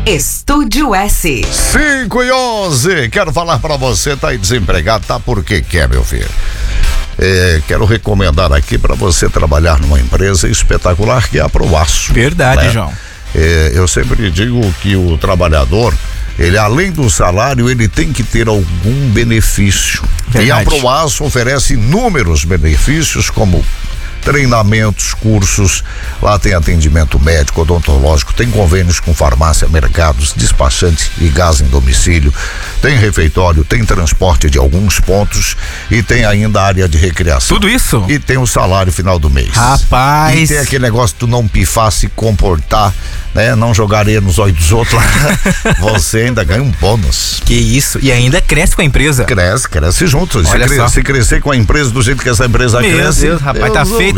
Estúdio S. 5:11. Quero falar pra você, tá aí desempregado, tá porque quer, meu filho. Quero recomendar aqui pra você trabalhar numa empresa espetacular que é a Proaço. Verdade, né? João. Eu sempre digo que o trabalhador, ele além do salário, ele tem que ter algum benefício. Verdade. E a Proaço oferece inúmeros benefícios como treinamentos, cursos, lá tem atendimento médico, odontológico, tem convênios com farmácia, mercados, despachante e gás em domicílio, tem refeitório, tem transporte de alguns pontos e tem ainda a área de recreação. Tudo isso? E tem o salário final do mês. Rapaz. E tem aquele negócio de tu não pifar, se comportar, né? Não jogar areia nos olhos dos outros. Você ainda ganha um bônus. Que isso, e ainda cresce com a empresa. Cresce junto. Olha só. Se crescer com a empresa do jeito que essa empresa Meu cresce. Deus, rapaz, tá feito